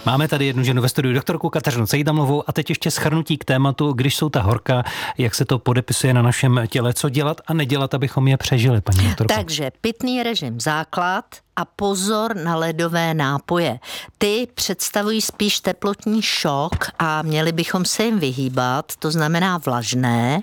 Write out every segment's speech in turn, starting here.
Máme tady jednu ženu ve studiu, doktorku Kateřinu Cejdamlovou, a teď ještě shrnutí k tématu, když jsou ta horka, jak se to podepisuje na našem těle, co dělat a nedělat, abychom je přežili, paní doktorko. Takže pitný režim základ a pozor na ledové nápoje. Ty představují spíš teplotní šok a měli bychom se jim vyhýbat, to znamená vlažné,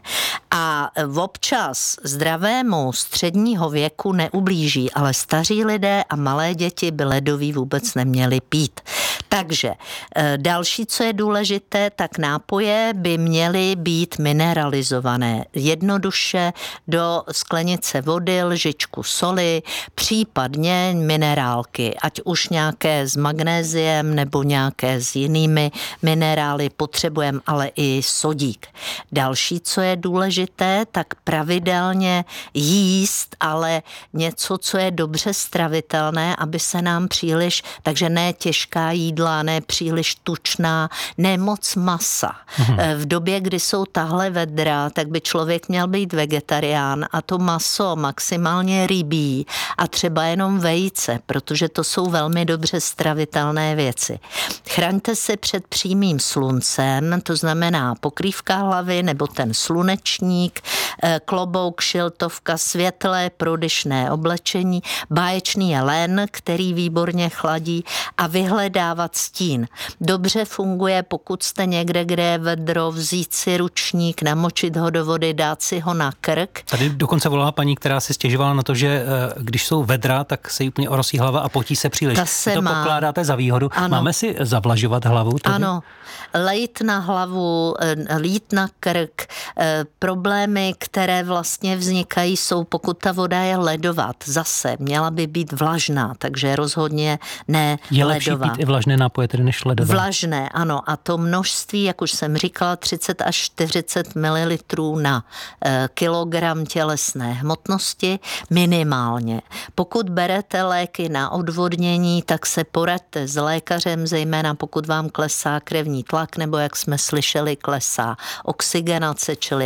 a občas zdravému středního věku neublíží, ale staří lidé a malé děti by ledový vůbec neměli pít. Takže další, co je důležité, tak nápoje by měly být mineralizované. Jednoduše do sklenice vody, lžičku soli, případně minerálky, ať už nějaké s magnéziem nebo nějaké s jinými minerály potřebujeme, ale i sodík. Další, co je důležité, tak pravidelně jíst, ale něco, co je dobře stravitelné, aby se nám příliš, takže ne těžká jídla, ne příliš tučná, ne moc masa. V době, kdy jsou tahle vedra, tak by člověk měl být vegetarián a to maso maximálně rybí a třeba jenom vejce, protože to jsou velmi dobře stravitelné věci. Chraňte se před přímým sluncem, to znamená pokrývka hlavy nebo ten slunečník, klobouk, šiltovka, světlé prodyšné oblečení, báječný je len, který výborně chladí, a vyhledávat stín. Dobře funguje, pokud jste někde, kde je vedro, vzít si ručník, namočit ho do vody, dát si ho na krk. Tady dokonce volala paní, která si stěžovala na to, že když jsou vedra, tak se jí úplně orosí hlava a potí se příliš. To pokládáte za výhodu. Ano. Máme si zavlažovat hlavu? Tady? Ano. Lejt na hlavu, lít na krk. Problémy, které vlastně vznikají, jsou, pokud ta voda je ledová. Zase měla by být vlažná, takže rozhodně ne je ledová. Je lepší pít i vlažné nápoje tedy než ledové? Vlažné, ano. A to množství, jak už jsem říkala, 30 až 40 ml na kilogram tělesné hmotnosti minimálně. Pokud berete léky na odvodnění, tak se poraďte s lékařem, zejména pokud vám klesá krevní tlak, nebo jak jsme slyšeli, klesá oxygenace, čili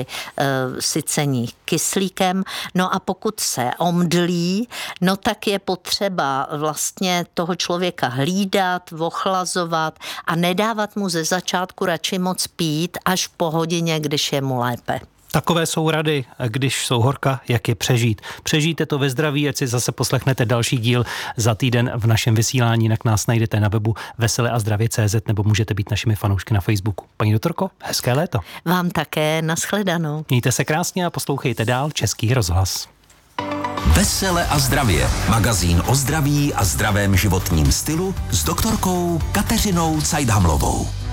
sycení kyslíkem. No a pokud se omdlí, no tak je potřeba vlastně toho člověka hlídat, ochlazovat a nedávat mu ze začátku radši moc pít až po hodině, když je mu lépe. Takové jsou rady, když jsou horka, jak je přežít. Přežijte to ve zdraví, ať si zase poslechnete další díl za týden v našem vysílání, jinak nás najdete na webu veseleazdravě.cz nebo můžete být našimi fanoušky na Facebooku. Paní doktorko, hezké léto. Vám také, nashledanou. Mějte se krásně a poslouchejte dál Český rozhlas. Vesele a zdravě. Magazín o zdraví a zdravém životním stylu s doktorkou Kateřinou Cejdamlovou.